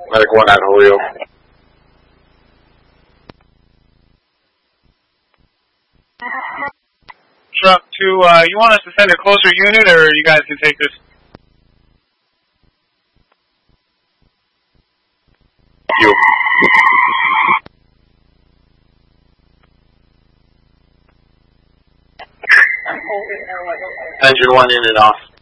Medic 1 at Julio. Truck 2, you want us to send a closer unit, or you guys can take this? You. Engine 1 unit off.